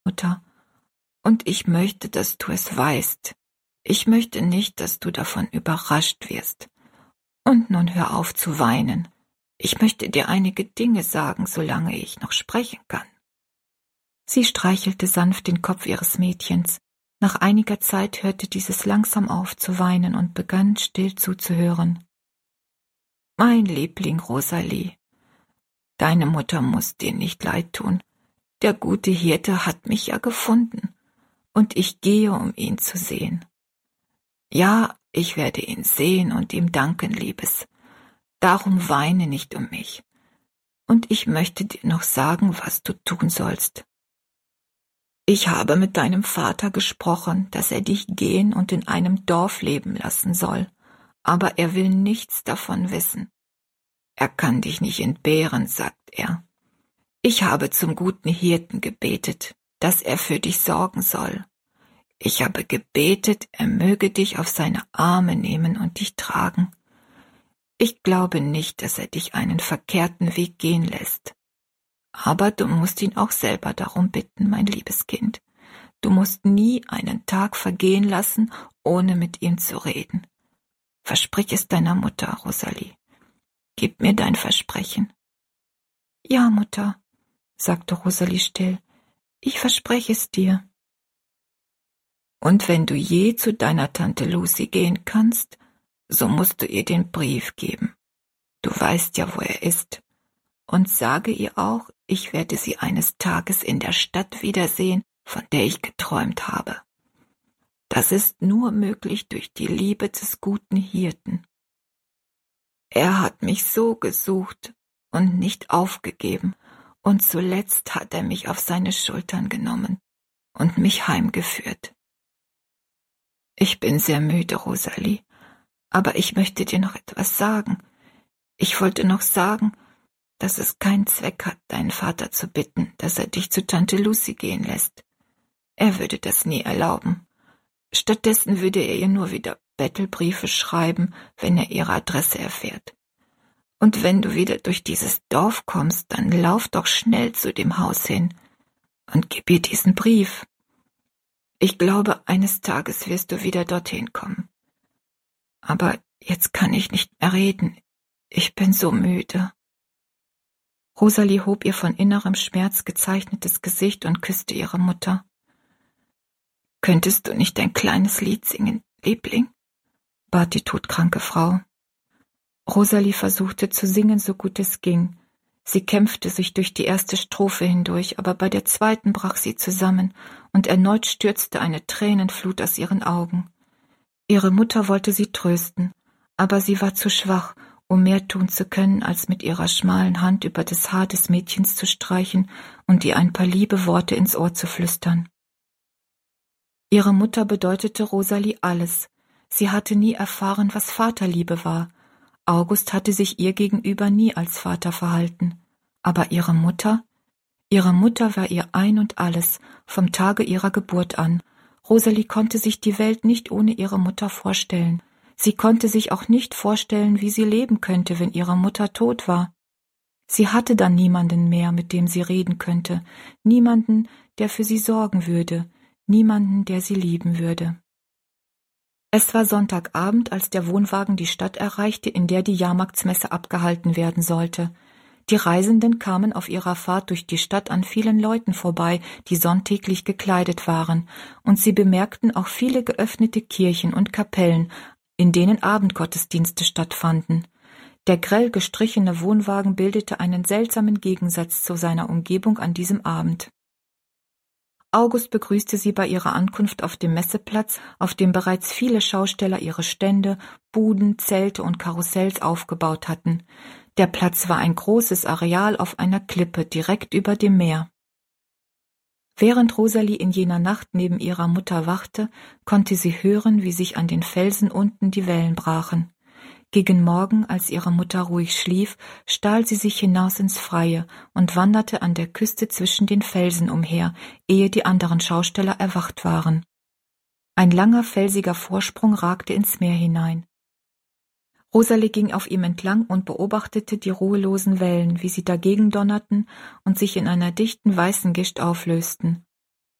Mutter, und ich möchte, dass du es weißt. Ich möchte nicht, dass du davon überrascht wirst. Und nun hör auf zu weinen. Ich möchte dir einige Dinge sagen, solange ich noch sprechen kann. Sie streichelte sanft den Kopf ihres Mädchens. Nach einiger Zeit hörte dieses langsam auf zu weinen und begann still zuzuhören. Mein Liebling Rosalie, deine Mutter muss dir nicht leid tun. Der gute Hirte hat mich ja gefunden, und ich gehe, um ihn zu sehen. Ja, ich werde ihn sehen und ihm danken, Liebes. Darum weine nicht um mich. Und ich möchte dir noch sagen, was du tun sollst. Ich habe mit deinem Vater gesprochen, dass er dich gehen und in einem Dorf leben lassen soll, aber er will nichts davon wissen. Er kann dich nicht entbehren, sagt er. Ich habe zum guten Hirten gebetet, dass er für dich sorgen soll. Ich habe gebetet, er möge dich auf seine Arme nehmen und dich tragen. Ich glaube nicht, dass er dich einen verkehrten Weg gehen lässt. Aber du musst ihn auch selber darum bitten, mein liebes Kind. Du musst nie einen Tag vergehen lassen, ohne mit ihm zu reden. Versprich es deiner Mutter, Rosalie. Gib mir dein Versprechen. Ja, Mutter, sagte Rosalie still, ich verspreche es dir. Und wenn du je zu deiner Tante Lucy gehen kannst, so musst du ihr den Brief geben. Du weißt ja, wo er ist. Und sage ihr auch, ich werde sie eines Tages in der Stadt wiedersehen, von der ich geträumt habe. Das ist nur möglich durch die Liebe des guten Hirten. Er hat mich so gesucht und nicht aufgegeben, und zuletzt hat er mich auf seine Schultern genommen und mich heimgeführt. Ich bin sehr müde, Rosalie, aber ich möchte dir noch etwas sagen. Ich wollte noch sagen, dass es keinen Zweck hat, deinen Vater zu bitten, dass er dich zu Tante Lucy gehen lässt. Er würde das nie erlauben. Stattdessen würde er ihr nur wieder Bettelbriefe schreiben, wenn er ihre Adresse erfährt. Und wenn du wieder durch dieses Dorf kommst, dann lauf doch schnell zu dem Haus hin und gib ihr diesen Brief. Ich glaube, eines Tages wirst du wieder dorthin kommen. Aber jetzt kann ich nicht mehr reden. Ich bin so müde. Rosalie hob ihr von innerem Schmerz gezeichnetes Gesicht und küsste ihre Mutter. Könntest du nicht ein kleines Lied singen, Liebling? Bat die todkranke Frau. Rosalie versuchte zu singen, so gut es ging. Sie kämpfte sich durch die erste Strophe hindurch, aber bei der zweiten brach sie zusammen, und erneut stürzte eine Tränenflut aus ihren Augen. Ihre Mutter wollte sie trösten, aber sie war zu schwach, um mehr tun zu können, als mit ihrer schmalen Hand über das Haar des Mädchens zu streichen und ihr ein paar liebe Worte ins Ohr zu flüstern. Ihre Mutter bedeutete Rosalie alles. Sie hatte nie erfahren, was Vaterliebe war. August hatte sich ihr gegenüber nie als Vater verhalten. Aber ihre Mutter war ihr ein und alles, vom Tage ihrer Geburt an. Rosalie konnte sich die Welt nicht ohne ihre Mutter vorstellen. Sie konnte sich auch nicht vorstellen, wie sie leben könnte, wenn ihre Mutter tot war. Sie hatte dann niemanden mehr, mit dem sie reden könnte, niemanden, der für sie sorgen würde, niemanden, der sie lieben würde. Es war Sonntagabend, als der Wohnwagen die Stadt erreichte, in der die Jahrmarktsmesse abgehalten werden sollte. Die Reisenden kamen auf ihrer Fahrt durch die Stadt an vielen Leuten vorbei, die sonntäglich gekleidet waren, und sie bemerkten auch viele geöffnete Kirchen und Kapellen, in denen Abendgottesdienste stattfanden. Der grell gestrichene Wohnwagen bildete einen seltsamen Gegensatz zu seiner Umgebung an diesem Abend. August begrüßte sie bei ihrer Ankunft auf dem Messeplatz, auf dem bereits viele Schausteller ihre Stände, Buden, Zelte und Karussells aufgebaut hatten. Der Platz war ein großes Areal auf einer Klippe direkt über dem Meer. Während Rosalie in jener Nacht neben ihrer Mutter wachte, konnte sie hören, wie sich an den Felsen unten die Wellen brachen. Gegen Morgen, als ihre Mutter ruhig schlief, stahl sie sich hinaus ins Freie und wanderte an der Küste zwischen den Felsen umher, ehe die anderen Schausteller erwacht waren. Ein langer, felsiger Vorsprung ragte ins Meer hinein. Rosalie ging auf ihm entlang und beobachtete die ruhelosen Wellen, wie sie dagegen donnerten und sich in einer dichten weißen Gischt auflösten.